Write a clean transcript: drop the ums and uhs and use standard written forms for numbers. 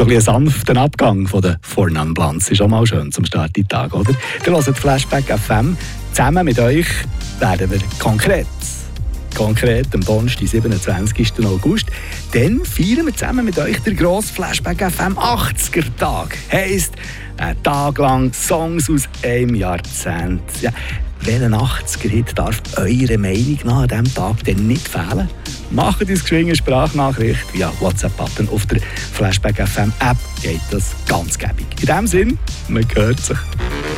So ein sanfter Abgang von den Vornamblans ist auch mal schön zum Start in den Tag, oder? Ihr hört Flashback FM. Zusammen mit euch werden wir konkret am Donnerstag, 27. August. Dann feiern wir zusammen mit euch den grossen Flashback FM 80er-Tag. Heisst, ein Tag lang Songs aus einem Jahrzehnt. Ja, welchen 80er-Hit darf eure Meinung nach an diesem Tag denn nicht fehlen? Macht uns geschwingene Sprachnachricht via WhatsApp-Button auf der Flashback FM App. Geht das ganz gäbig. In diesem Sinn, man hört sich.